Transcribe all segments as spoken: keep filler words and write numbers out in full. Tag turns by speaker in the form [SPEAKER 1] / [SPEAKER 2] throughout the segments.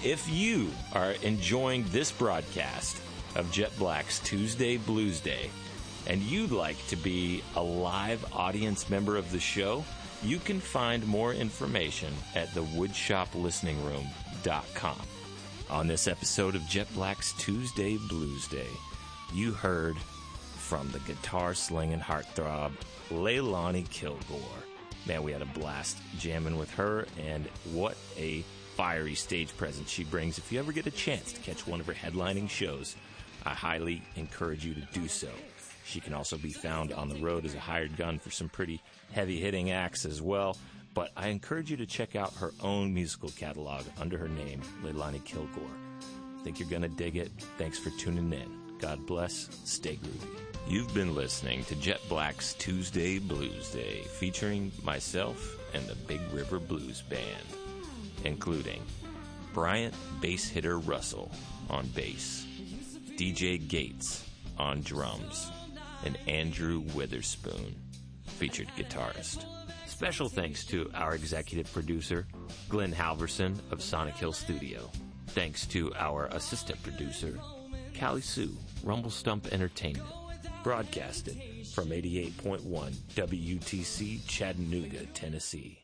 [SPEAKER 1] If you are enjoying this broadcast of Jet Black's Tuesday Blues Day, and you'd like to be a live audience member of the show, you can find more information at the woodshop listening room dot com. On this episode of Jet Black's Tuesday Blues Day, you heard from the guitar-slinging heartthrob, Leilani Kilgore. Man, we had a blast jamming with her, and what a fiery stage presence she brings. If you ever get a chance to catch one of her headlining shows, I highly encourage you to do so. She can also be found on the road as a hired gun for some pretty heavy-hitting acts as well, but I encourage you to check out her own musical catalog under her name, Leilani Kilgore. I think you're going to dig it. Thanks for tuning in. God bless. Stay groovy. You've been listening to Jet Black's Tuesday Blues Day, featuring myself and the Big River Blues Band, including Bryant Bass Hitter Russell on bass, D J Gates on drums, and Andrew Witherspoon, featured guitarist. Special thanks to our executive producer, Glenn Halverson of Sonic Hill Studio. Thanks to our assistant producer, Callie Sue, Rumble Stump Entertainment. Broadcasted from eighty-eight point one W T C Chattanooga, Tennessee.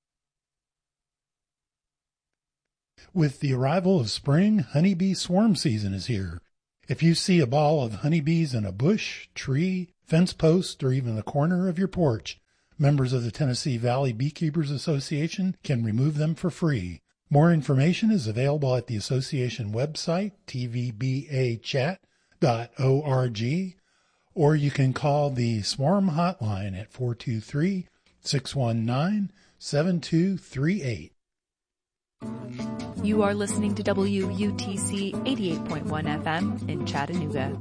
[SPEAKER 2] With the arrival of spring, honeybee swarm season is here. If you see a ball of honeybees in a bush, tree, fence post, or even the corner of your porch, members of the Tennessee Valley Beekeepers Association can remove them for free. More information is available at the association website, t v b a chat dot org, or you can call the Swarm Hotline at four two three, six one nine, seven two three eight.
[SPEAKER 3] You are listening to W U T C eighty-eight point one F M in Chattanooga.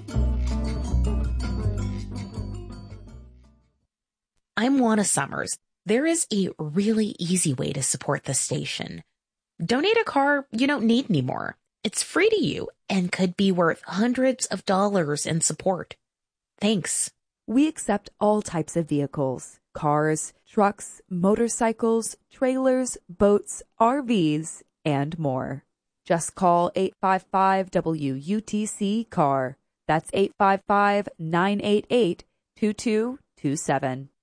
[SPEAKER 4] I'm Juana Summers. There is a really easy way to support the station. Donate a car you don't need anymore. It's free to you and could be worth hundreds of dollars in support. Thanks.
[SPEAKER 3] We accept all types of vehicles: cars, trucks, motorcycles, trailers, boats, R Vs, and more. Just call eight five five W U T C C A R. That's eight five five, nine eight eight, two two two seven.